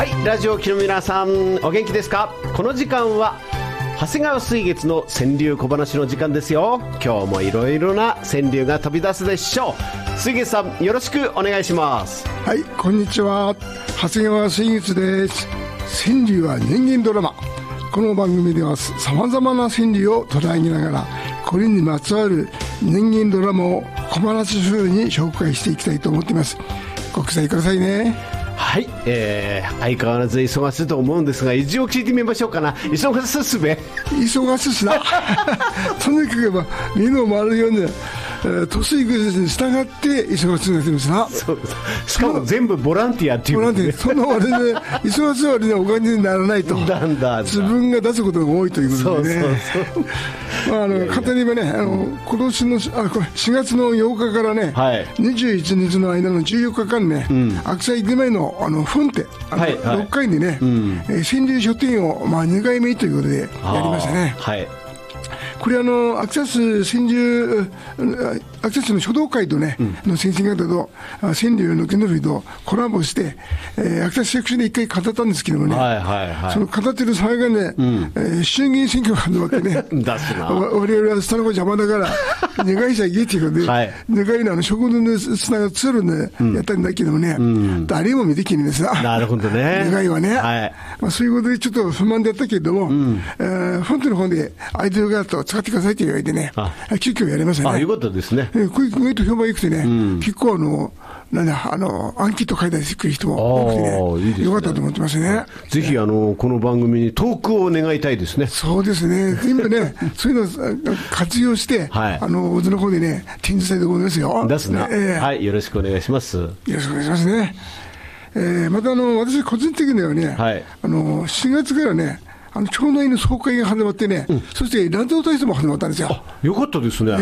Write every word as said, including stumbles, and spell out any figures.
はい、ラジオ機の皆さんお元気ですか。この時間は長谷川水月の川柳小話の時間ですよ。今日もいろいろな川柳が飛び出すでしょう。水月さんよろしくお願いします。 はい、こんにちは、長谷川水月です。川柳は人間ドラマ。この番組ではさまざまな川柳を捉えながら、これにまつわる人間ドラマを小話風に紹介していきたいと思っています。ご期待くださいね。 はい、えー、相変わらず忙しいと思うんですが、一応聞いてみましょうかな。忙しすべ忙しすなとにかく目の回るように年いくに従って忙しくなってますな。 そうです。しかも全部ボランティアっていうボランティア、その割に忙しい割にお金にならないとなんだ自分が出すことが多いということでね。 そうそうそうまあ、あの簡単に言えばね、あの今年のあこれしがつのようかからね、はい、にじゅういちにちの間のじゅうよっかかんね、うん、秋田駅前のあのフォンテあの、はいはい、ろっかいでね、うん、えー、川柳書店を、まあ、にかいめということでやりましたね。はい、これあの秋田市川柳秋田市の書道会とね、うん、の先生方と川柳の手のりとコラボして、えー、秋田市役所で一回語ったんですけどもね、はいはいはい、その語ってる際がね、うん、えー、衆議院選挙が始まってね我々は下の子邪魔だから願いしゃいけっていうことで、はい、願いのあの食堂の砂がツールで、ね、やったんだけどもね、うん、誰も見てきねえですな。 なるほどね。 願いはね、はい、まあ、そういうことでちょっと不満でやったけれども、うん、えー、フォントの方でアイデアがあると使ってくださいと言われてね、急遽やりましたね。 あ、いうことですね。 えー、これ意外と評判良くてね、うん、結構あのなんだあの暗記と書いたりしてくる人も多くてね、いいですね、よかったと思ってますね。 ぜひあのこの番組にトークを願いたいですね。 そうですね、全部ねそういうのを活用して、はい、あの大津の方でね展示したいと思いますよ。 ですね、えー、はい、よろしくお願いします。よろしくお願いしますね。えー、またあの私個人的にはね、はい、あのしがつからねあの町内の総会が始まってね、うん、そしてランド体操も始まったんですよ。 あ、よかったですね。